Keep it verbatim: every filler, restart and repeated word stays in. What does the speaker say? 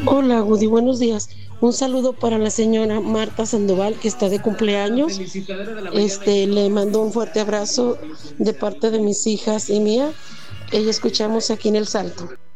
Hola, Woody, buenos días. Un saludo para la señora Marta Sandoval, que está de cumpleaños. Este, le mando un fuerte abrazo de parte de mis hijas y mía. Ella escuchamos aquí en El Salto.